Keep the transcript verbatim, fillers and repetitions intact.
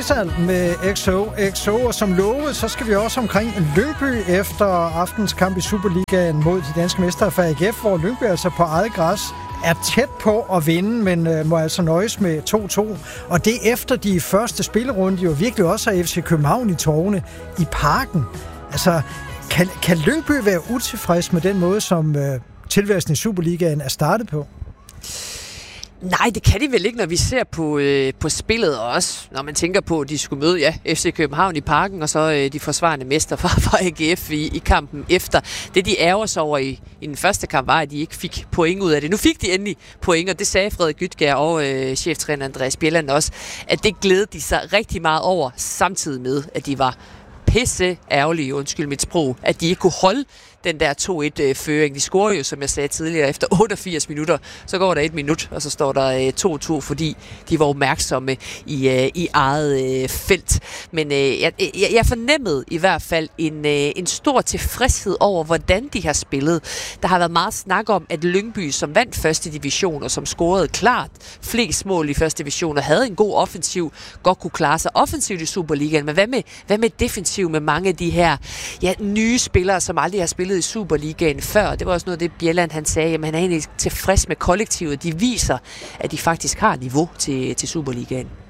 Faisal med X O X O, og som lovet, så skal vi også omkring Lyngby efter aftens kamp i Superligaen mod de danske mestre fra A G F, hvor Lyngby altså på eget græs er tæt på at vinde, men øh, må altså nøjes med to to. Og det efter de første spillerunde jo virkelig også har F C København i tårne i Parken. Altså, kan, kan Lyngby være utilfreds med den måde, som øh, tilværelsen i Superligaen er startet på? Nej, det kan de vel ikke, når vi ser på, øh, på spillet, og også når man tænker på, at de skulle møde ja, F C København i Parken, og så øh, de forsvarende mester fra, fra A G F i, i kampen efter. Det, de ærger sig over i, i den første kamp, var, at de ikke fik point ud af det. Nu fik de endelig point, og det sagde Frederik Gytgær og øh, cheftræner Andreas Bjelland også, at det glædede de sig rigtig meget over, samtidig med, at de var pisse ærgerlige, undskyld mit sprog, at de ikke kunne holde den der to et-føring. De scorer jo, som jeg sagde tidligere, efter otteogfirs minutter. Så går der et minut, og så står der to to, fordi de var opmærksomme i, i eget felt. Men jeg, jeg fornemmede i hvert fald en, en stor tilfredshed over, hvordan de har spillet. Der har været meget snak om, at Lyngby, som vandt første division, og som scorede klart flest mål i første division, og havde en god offensiv, godt kunne klare sig offensivt i Superligaen. Men hvad med, hvad med defensiv med mange af de her ja, nye spillere, som aldrig har spillet i Superligaen før? Det var også noget af det, Bjelland han sagde, at han er egentlig tilfreds med kollektivet. De viser, at de faktisk har niveau til, til Superligaen.